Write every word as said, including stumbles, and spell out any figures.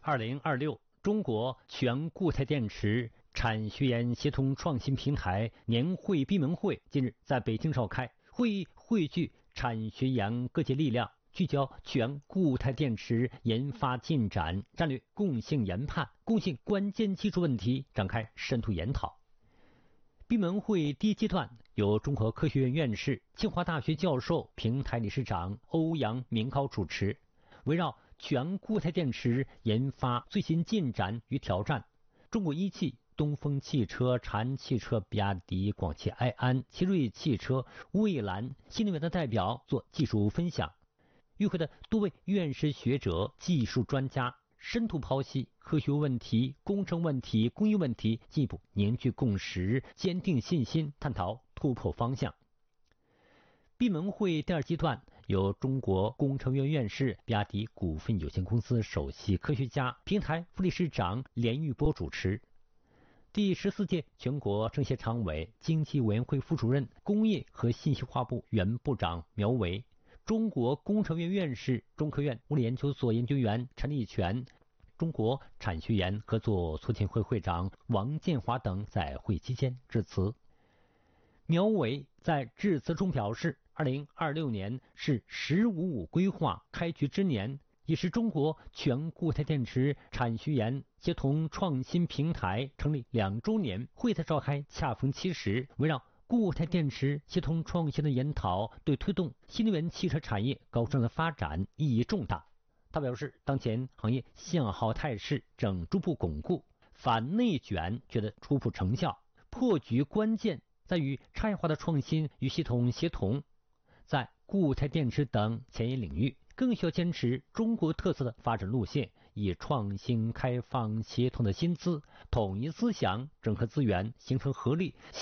二零二六中国全固态电池产学研协同创新平台年会闭门会近日在北京召开，会议汇聚产学研各界力量，聚焦全固态电池研发进展、战略共性研判、共性关键技术问题展开深度研讨。闭门会第一阶段由中国科学院院士、清华大学教授、平台理事长欧阳明高主持，围绕全固态电池研发最新进展与挑战，中国一汽、东风汽车、长安汽车、比亚迪、广汽埃安、奇瑞汽车、蔚蓝、新能源的代表做技术分享。与会的多位院士学者、技术专家深度剖析科学问题、工程问题、工艺问题，进一步凝聚共识，坚定信心，探讨突破方向。闭门会第二阶段由中国工程院院士、比亚迪股份有限公司首席科学家、平台副理事长连玉波主持。第十四届全国政协常委、经济委员会副主任、工业和信息化部原部长苗圩，中国工程院院士、中科院物理研究所研究员陈立全，中国产学研合作促进会会长王建华等在会期间致辞。苗圩在致辞中表示，二零二六年是“十五五”规划开局之年，也是中国全固态电池产学研协同创新平台成立两周年，会在召开恰逢其时，围绕固态电池协同创新的研讨，对推动新能源汽车产业高质量的发展意义重大。他表示，当前行业向好态势正逐步巩固，反内卷取得初步成效，破局关键在于差异化的创新与系统协同。在固态电池等前沿领域，更需要坚持中国特色的发展路线，以创新、开放、协同的新姿，统一思想，整合资源，形成合力。